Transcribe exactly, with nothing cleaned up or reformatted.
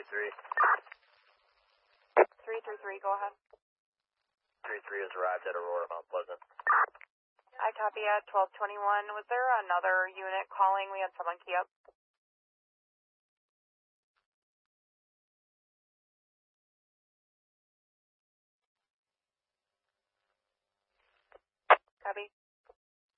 three. three three three, go ahead. three three has arrived at Aurora, Mount Pleasant. I copy at twelve twenty-one. Was there another unit calling? We had someone key up. Copy.